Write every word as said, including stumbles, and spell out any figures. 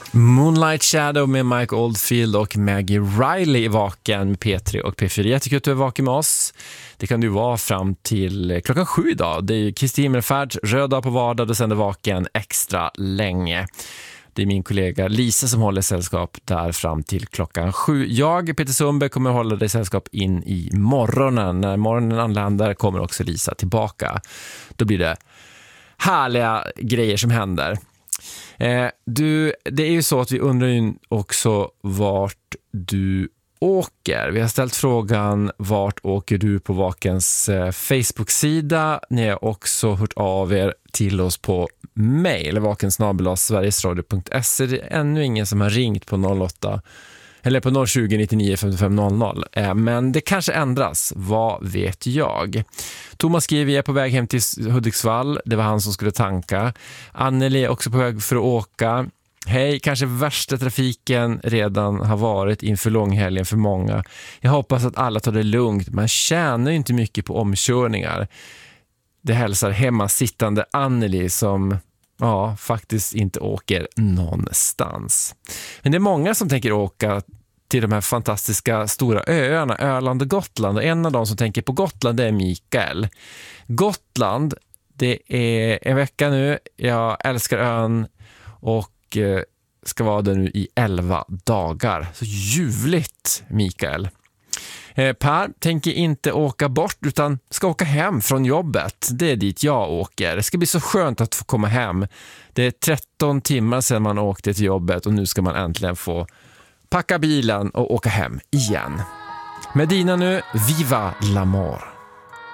Moonlight Shadow med Mike Oldfield och Maggie Riley i Vaken med P tre och P fyra. Jag tycker att du är vaken med oss. Det kan du vara fram till klockan sju idag. Det är Kristi Himmelfärd, röd dag på vardag och sen är Vaken extra länge. Det är min kollega Lisa som håller sällskap där fram till klockan sju. Jag, Peter Sundberg, kommer att hålla dig sällskap in i morgonen. När morgonen anländer kommer också Lisa tillbaka. Då blir det härliga grejer som händer. Eh, du, det är ju så att vi undrar ju också vart du åker. Vi har ställt frågan vart åker du på Vakens eh, Facebook-sida. Ni har också hört av er till oss på mail vaken snabel-a sverigesradio punkt se. Det är ännu ingen som har ringt på noll åtta eller på noll tjugo nittionio femtiofem noll noll. Eh, men det kanske ändras, vad vet jag. Thomas skriver, jag är på väg hem till Hudiksvall. Det var han som skulle tanka. Anneli är också på väg för att åka. Hej, kanske värsta trafiken redan har varit inför långhelgen för många. Jag hoppas att alla tar det lugnt. Man tjänar ju inte mycket på omkörningar. Det hälsar hemma sittande Anneli som ja, faktiskt inte åker någonstans. Men det är många som tänker åka till de här fantastiska stora öarna, Öland och Gotland. Och en av dem som tänker på Gotland, det är Mikael. Gotland, det är en vecka nu. Jag älskar ön och ska vara där nu i elva dagar. Så ljuvligt, Mikael. Per tänker inte åka bort utan ska åka hem från jobbet. Det är dit jag åker. Det ska bli så skönt att få komma hem. Det är tretton timmar sedan man åkte till jobbet och nu ska man äntligen få packa bilen och åka hem igen. Medina nu, viva l'amor.